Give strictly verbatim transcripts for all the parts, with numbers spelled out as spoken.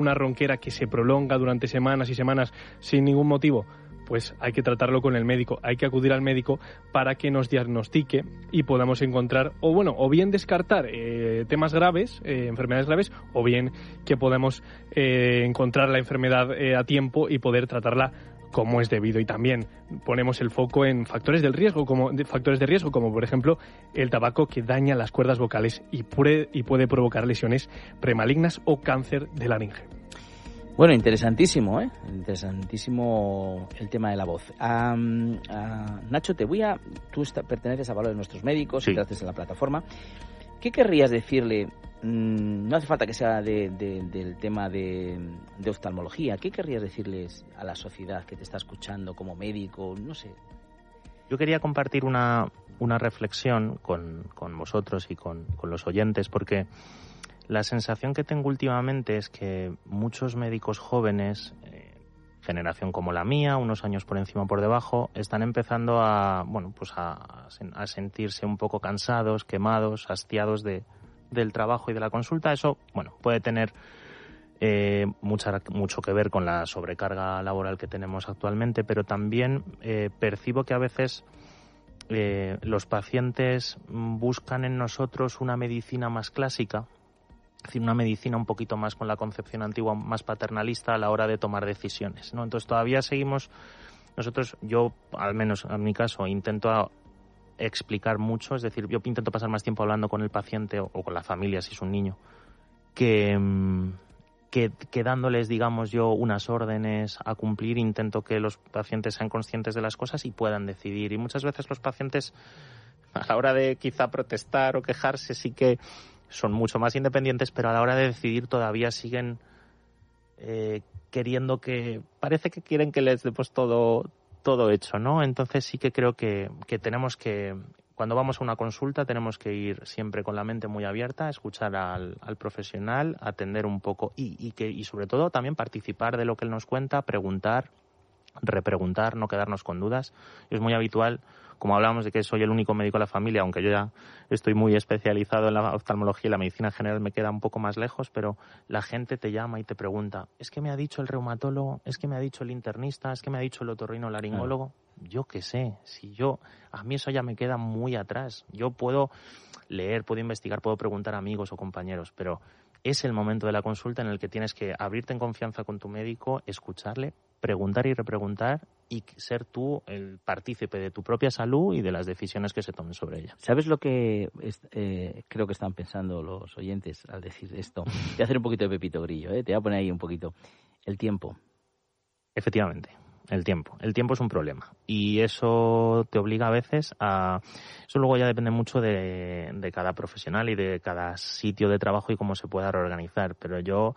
una ronquera que se prolonga durante semanas y semanas sin ningún motivo, pues hay que tratarlo con el médico, hay que acudir al médico para que nos diagnostique y podamos encontrar, o bueno, o bien descartar eh, temas graves, eh, enfermedades graves, o bien que podamos eh, encontrar la enfermedad eh, a tiempo y poder tratarla como es debido. Y también ponemos el foco en factores del riesgo, como de, factores de riesgo, como por ejemplo el tabaco, que daña las cuerdas vocales y puede, y puede provocar lesiones premalignas o cáncer de laringe. Bueno, interesantísimo, ¿eh? Interesantísimo el tema de la voz. Um, uh, Nacho, te voy a... Tú está, perteneces a Valores Nuestros Médicos, sí. Entraste en la plataforma. ¿Qué querrías decirle? Mm, no hace falta que sea de, de, del tema de, de oftalmología. ¿Qué querrías decirles a la sociedad que te está escuchando como médico? No sé. Yo quería compartir una, una reflexión con, con vosotros y con, con los oyentes, porque la sensación que tengo últimamente es que muchos médicos jóvenes, eh, generación como la mía, unos años por encima o por debajo, están empezando a, bueno, pues a, a sentirse un poco cansados, quemados, hastiados de, del trabajo y de la consulta. Eso, bueno, puede tener eh, mucha, mucho que ver con la sobrecarga laboral que tenemos actualmente, pero también eh, percibo que a veces eh, los pacientes buscan en nosotros una medicina más clásica, es decir, una medicina un poquito más con la concepción antigua, más paternalista a la hora de tomar decisiones, ¿no? Entonces todavía seguimos, nosotros, yo al menos en mi caso, intento explicar mucho, es decir, yo intento pasar más tiempo hablando con el paciente o, o con la familia si es un niño, que, que, que dándoles, digamos yo, unas órdenes a cumplir. Intento que los pacientes sean conscientes de las cosas y puedan decidir. Y muchas veces los pacientes, a la hora de quizá protestar o quejarse, sí que son mucho más independientes, pero a la hora de decidir todavía siguen eh, queriendo que... Parece que quieren que les demos todo, todo hecho, ¿no? Entonces sí que creo que, que tenemos que... Cuando vamos a una consulta tenemos que ir siempre con la mente muy abierta, escuchar al, al profesional, atender un poco y, y, que, y sobre todo también participar de lo que él nos cuenta, preguntar, repreguntar, no quedarnos con dudas. Es muy habitual, como hablábamos de que soy el único médico de la familia, aunque yo ya estoy muy especializado en la oftalmología y la medicina general me queda un poco más lejos, pero la gente te llama y te pregunta, es que me ha dicho el reumatólogo, es que me ha dicho el internista, es que me ha dicho el otorrinolaringólogo. Yo qué sé, si yo, a mí eso ya me queda muy atrás. Yo puedo leer, puedo investigar, puedo preguntar a amigos o compañeros, pero es el momento de la consulta en el que tienes que abrirte en confianza con tu médico, escucharle, preguntar y repreguntar y ser tú el partícipe de tu propia salud y de las decisiones que se tomen sobre ella. ¿Sabes lo que es, eh, creo que están pensando los oyentes al decir esto? Te voy a hacer un poquito de Pepito Grillo, ¿eh? Te voy a poner ahí un poquito. El tiempo. Efectivamente. El tiempo. El tiempo es un problema y eso te obliga a veces a... Eso luego ya depende mucho de, de cada profesional y de cada sitio de trabajo y cómo se pueda reorganizar, pero yo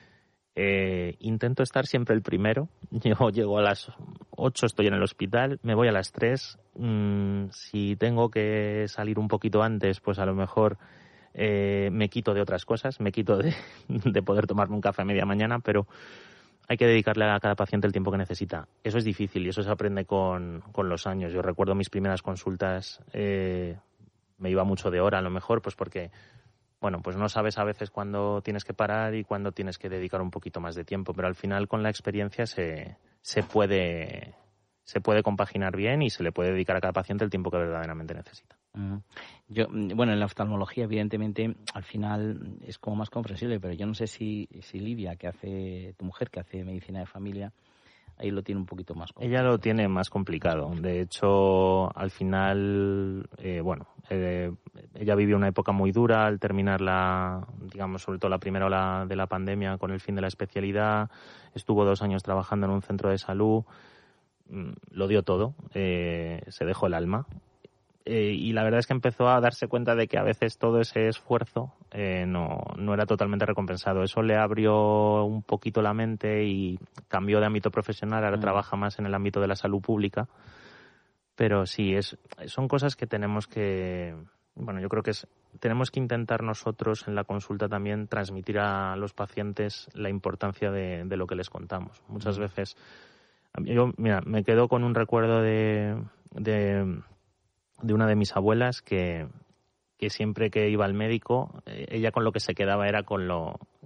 eh, intento estar siempre el primero. Yo llego a las ocho, estoy en el hospital, me voy a las tres. Mm, si tengo que salir un poquito antes, pues a lo mejor eh, me quito de otras cosas, me quito de, de poder tomarme un café a media mañana, pero hay que dedicarle a cada paciente el tiempo que necesita. Eso es difícil y eso se aprende con, con los años. Yo recuerdo mis primeras consultas, eh, me iba mucho de hora a lo mejor, pues porque, bueno, pues no sabes a veces cuándo tienes que parar y cuándo tienes que dedicar un poquito más de tiempo, pero al final con la experiencia se, se puede, se puede compaginar bien y se le puede dedicar a cada paciente el tiempo que verdaderamente necesita. Yo, bueno, en la oftalmología, evidentemente, al final es como más comprensible, pero yo no sé si, si Lidia, que hace, tu mujer, que hace medicina de familia, ahí lo tiene un poquito más complicado. Ella lo tiene más complicado. De hecho, al final, eh, bueno, eh, ella vivió una época muy dura al terminar la, digamos, sobre todo la primera ola de la pandemia con el fin de la especialidad. Estuvo dos años trabajando en un centro de salud, lo dio todo, eh, se dejó el alma. Eh, y la verdad es que empezó a darse cuenta de que a veces todo ese esfuerzo eh, no, no era totalmente recompensado. Eso le abrió un poquito la mente y cambió de ámbito profesional. Ahora mm. trabaja más en el ámbito de la salud pública. Pero sí, es, son cosas que tenemos que... Bueno, yo creo que es, tenemos que intentar nosotros en la consulta también transmitir a los pacientes la importancia de, de lo que les contamos. Muchas mm. veces... Yo, mira, me quedo con un recuerdo de... de de una de mis abuelas que, que siempre que iba al médico, eh, ella con lo que se quedaba era con lo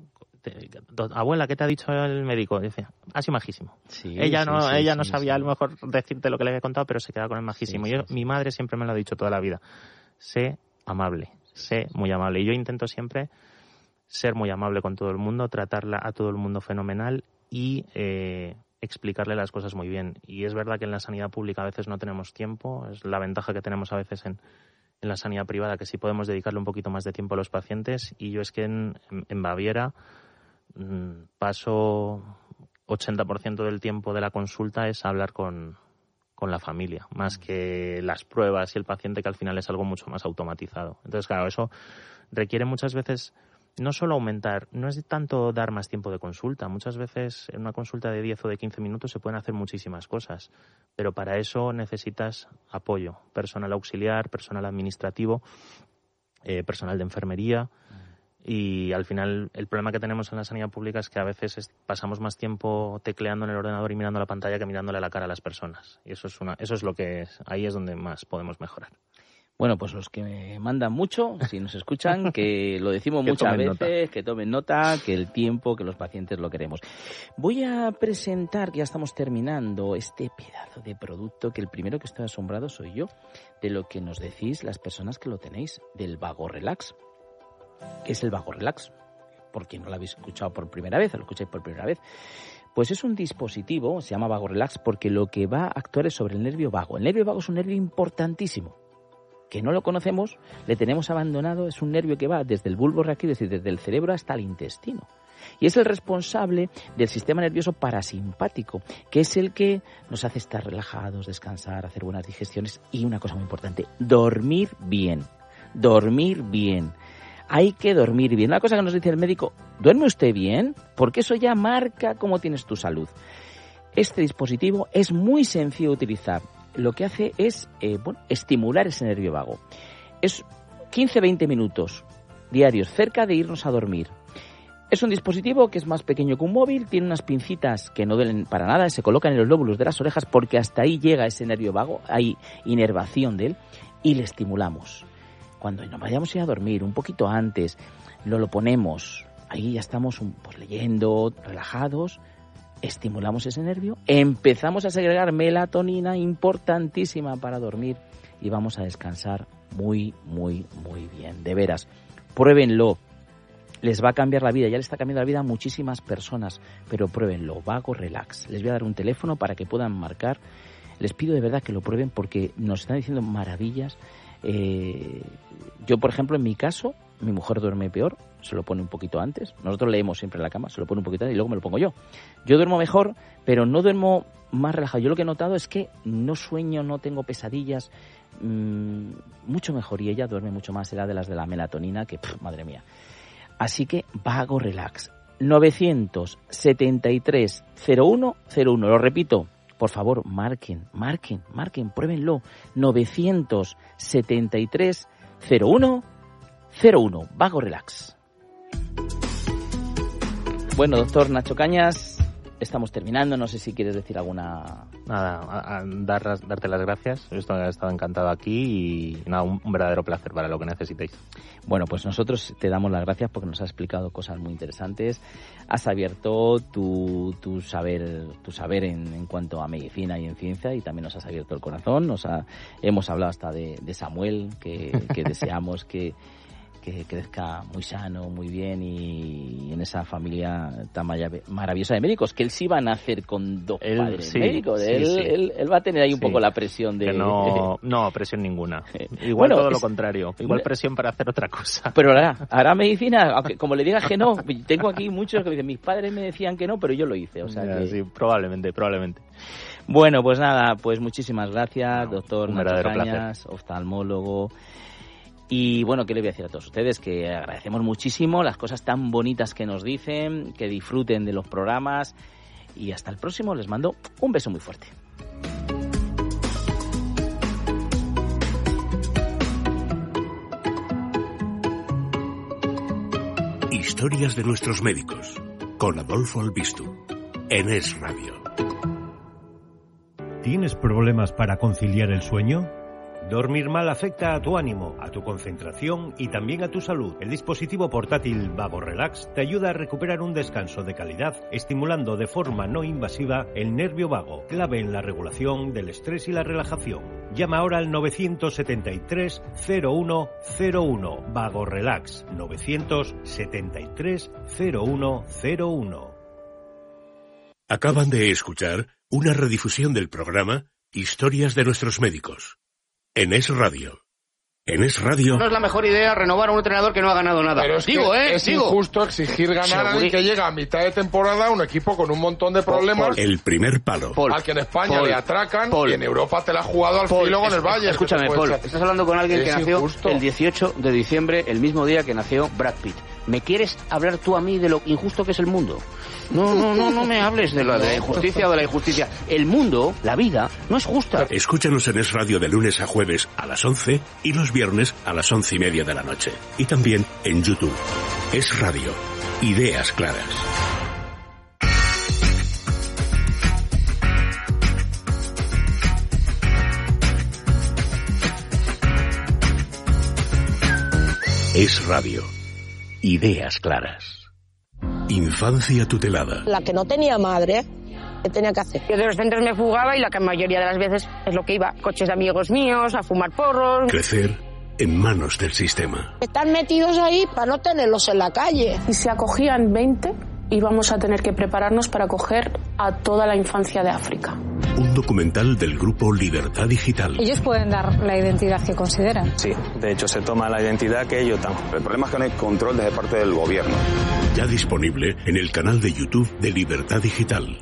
te, abuela, ¿qué te ha dicho el médico? Dice, ha sido majísimo. Sí, ella no, sí, sí, ella sí, no sí, sabía sí. a lo mejor decirte lo que le había contado, pero se queda con el majísimo. Sí, Yo, sí, sí. Mi madre siempre me lo ha dicho toda la vida. Sé amable, sé muy amable. Y yo intento siempre ser muy amable con todo el mundo, tratarla a todo el mundo fenomenal y eh, explicarle las cosas muy bien. Y es verdad que en la sanidad pública a veces no tenemos tiempo, es la ventaja que tenemos a veces en, en la sanidad privada, que sí podemos dedicarle un poquito más de tiempo a los pacientes. Y yo es que en, en Baviera mmm, paso ochenta por ciento del tiempo de la consulta es hablar con, con la familia, más que las pruebas y el paciente, que al final es algo mucho más automatizado. Entonces, claro, eso requiere muchas veces no solo aumentar, no es tanto dar más tiempo de consulta. Muchas veces en una consulta de diez o de quince minutos se pueden hacer muchísimas cosas, pero para eso necesitas apoyo, personal auxiliar, personal administrativo, eh, personal de enfermería. Y al final el problema que tenemos en la sanidad pública es que a veces es, pasamos más tiempo tecleando en el ordenador y mirando la pantalla que mirándole a la cara a las personas. Y eso es una, eso es lo que es, ahí es donde más podemos mejorar. Bueno, pues los que me mandan mucho, si nos escuchan, que lo decimos Que muchas tomen veces, nota. que tomen nota, que el tiempo, que los pacientes lo queremos. Voy a presentar, que ya estamos terminando, este pedazo de producto, que el primero que estoy asombrado soy yo, de lo que nos decís las personas que lo tenéis, del Vago Relax. ¿Qué es el Vago Relax? Porque no lo habéis escuchado por primera vez, o lo escucháis por primera vez. Pues es un dispositivo, se llama Vago Relax, porque lo que va a actuar es sobre el nervio vago. El nervio vago es un nervio importantísimo, que no lo conocemos, le tenemos abandonado. Es un nervio que va desde el bulbo raquídeo, es decir, desde el cerebro hasta el intestino. Y es el responsable del sistema nervioso parasimpático, que es el que nos hace estar relajados, descansar, hacer buenas digestiones y, una cosa muy importante, dormir bien. Dormir bien. Hay que dormir bien. Una cosa que nos dice el médico, ¿duerme usted bien? Porque eso ya marca cómo tienes tu salud. Este dispositivo es muy sencillo de utilizar. Lo que hace es eh, bueno, estimular ese nervio vago. Es quince a veinte minutos diarios, cerca de irnos a dormir. Es un dispositivo que es más pequeño que un móvil, tiene unas pincitas que no duelen para nada, se colocan en los lóbulos de las orejas porque hasta ahí llega ese nervio vago, hay inervación de él y le estimulamos. Cuando nos vayamos a ir a dormir, un poquito antes, lo, lo ponemos, ahí ya estamos pues, leyendo, relajados, estimulamos ese nervio, empezamos a segregar melatonina, importantísima para dormir, y vamos a descansar muy, muy, muy bien. De veras, pruébenlo, les va a cambiar la vida, ya le está cambiando la vida a muchísimas personas, pero pruébenlo, Vago Relax. Les voy a dar un teléfono para que puedan marcar. Les pido de verdad que lo prueben porque nos están diciendo maravillas. Eh, yo, por ejemplo, en mi caso, mi mujer duerme peor, se lo pone un poquito antes. Nosotros leemos siempre en la cama, se lo pone un poquito antes y luego me lo pongo yo. Yo duermo mejor, pero no duermo más relajado. Yo lo que he notado es que no sueño, no tengo pesadillas, mmm, mucho mejor. Y ella duerme mucho más, edad de las de la melatonina, que, pff, madre mía. Así que, Vago Relax. novecientos setenta y tres cero uno cero uno. Lo repito. Por favor, marquen, marquen, marquen, pruébenlo. novecientos setenta y tres cero uno cero uno. Vago Relax. Bueno, doctor Nacho Cañas, estamos terminando. No sé si quieres decir alguna... Nada, a, a dar, darte las gracias. He estado encantado aquí y nada, un, un verdadero placer para lo que necesitéis. Bueno, pues nosotros te damos las gracias porque nos has explicado cosas muy interesantes. Has abierto tu, tu saber tu saber en, en cuanto a medicina y en ciencia, y también nos has abierto el corazón. Nos ha, hemos hablado hasta de, de Samuel, que, que deseamos que, que crezca muy sano, muy bien, y en esa familia tan maravillosa de médicos, que él sí va a nacer con dos él, padres sí, médicos. Sí, él, sí. Él, él va a tener ahí un sí. poco la presión de... Que no, no, presión ninguna. Igual bueno, todo es... lo contrario. Igual presión para hacer otra cosa. Pero ahora, hará medicina, aunque, como le digas que no. Tengo aquí muchos que dicen, mis padres me decían que no, pero yo lo hice. O sea ya, que... Sí, probablemente, probablemente. Bueno, pues nada, pues muchísimas gracias, no, doctor Nacho Cañas, placer. oftalmólogo. Y bueno, ¿qué le voy a decir a todos ustedes? Que agradecemos muchísimo las cosas tan bonitas que nos dicen, que disfruten de los programas, y hasta el próximo. Les mando un beso muy fuerte. Historias de nuestros médicos, con Adolfo Albistu, en Es Radio. ¿Tienes problemas para conciliar el sueño? Dormir mal afecta a tu ánimo, a tu concentración y también a tu salud. El dispositivo portátil Vago Relax te ayuda a recuperar un descanso de calidad, estimulando de forma no invasiva el nervio vago, clave en la regulación del estrés y la relajación. Llama ahora al novecientos setenta y tres cero uno cero uno. Vago Relax, novecientos setenta y tres cero uno cero uno. Acaban de escuchar una redifusión del programa Historias de nuestros médicos, en Es Radio. En Es Radio... No es la mejor idea renovar a un entrenador que no ha ganado nada. Pero es digo, que ¿eh? es digo. injusto exigir ganar a alguien que llega a mitad de temporada a un equipo con un montón de problemas. El primer palo. Paul, al que en España Paul, le atracan Paul, y en Europa te la ha jugado al Paul, filo con es, el Bayern. Escúchame, Paul, ser. estás hablando con alguien es que nació injusto. el dieciocho de diciembre, el mismo día que nació Brad Pitt. ¿Me quieres hablar tú a mí de lo injusto que es el mundo? No, no, no, no me hables de la, de la injusticia o de la injusticia. El mundo, la vida, no es justa. Escúchanos en Es Radio de lunes a jueves a las once y los viernes a las once y media de la noche. Y también en YouTube. Es Radio. Ideas claras. Es Radio. Ideas claras. Infancia tutelada. La que no tenía madre, ¿qué tenía que hacer? Yo de los centros me fugaba y la que mayoría de las veces es lo que iba. Coches de amigos míos, a fumar porros. Crecer en manos del sistema. Están metidos ahí para no tenerlos en la calle. Y si acogían veinte, íbamos a tener que prepararnos para acoger a toda la infancia de África. Un documental del grupo Libertad Digital. Ellos pueden dar la identidad que consideran. Sí, de hecho se toma la identidad que ellos dan. El problema es que no hay control desde parte del gobierno. Ya disponible en el canal de YouTube de Libertad Digital.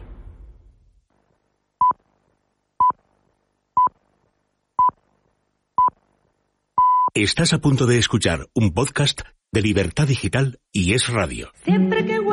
Estás a punto de escuchar un podcast de Libertad Digital y Es Radio. Siempre que